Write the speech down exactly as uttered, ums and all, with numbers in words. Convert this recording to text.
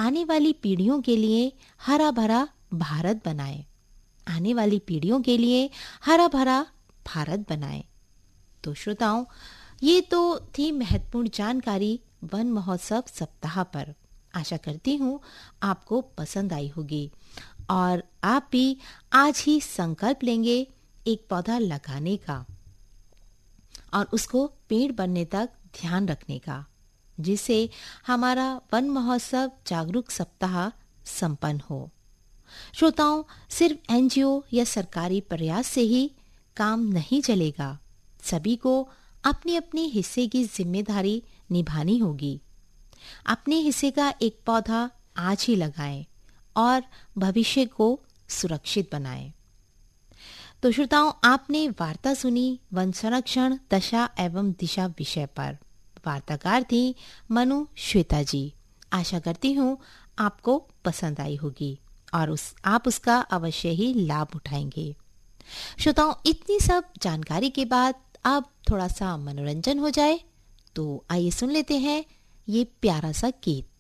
आने वाली पीढ़ियों के लिए हरा भरा भारत बनाएं। आने वाली पीढ़ियों के लिए हरा भरा भारत बनाएं। तो श्रोताओं, ये तो थी महत्वपूर्ण जानकारी वन महोत्सव सप्ताह पर। आशा करती हूँ आपको पसंद आई होगी और आप भी आज ही संकल्प लेंगे एक पौधा लगाने का और उसको पेड़ बनने तक ध्यान रखने का, जिससे हमारा वन महोत्सव जागरूक सप्ताह संपन्न हो। श्रोताओं, सिर्फ एनजीओ या सरकारी प्रयास से ही काम नहीं चलेगा। सभी को अपने अपने हिस्से की जिम्मेदारी निभानी होगी। अपने हिस्से का एक पौधा आज ही लगाएं और भविष्य को सुरक्षित बनाएं। तो श्रोताओं, आपने वार्ता सुनी वन संरक्षण दशा एवं दिशा विषय पर। वार्ताकार थी मनु श्वेता जी। आशा करती हूँ आपको पसंद आई होगी और उस आप उसका अवश्य ही लाभ उठाएंगे। श्रोताओं, इतनी सब जानकारी के बाद अब थोड़ा सा मनोरंजन हो जाए, तो आइए सुन लेते हैं ये प्यारा सा गीत।